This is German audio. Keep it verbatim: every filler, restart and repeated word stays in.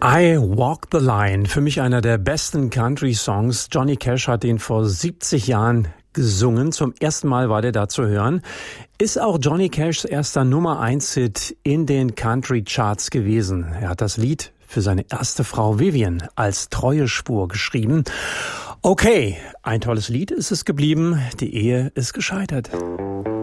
I Walk the Line, für mich einer der besten Country-Songs. Johnny Cash hat den vor siebzig Jahren gesungen. Zum ersten Mal war der da zu hören. Ist auch Johnny Cashs erster Nummer eins Hit in den Country-Charts gewesen. Er hat das Lied für seine erste Frau Vivian als Treuespur geschrieben. Okay, ein tolles Lied ist es geblieben. Die Ehe ist gescheitert.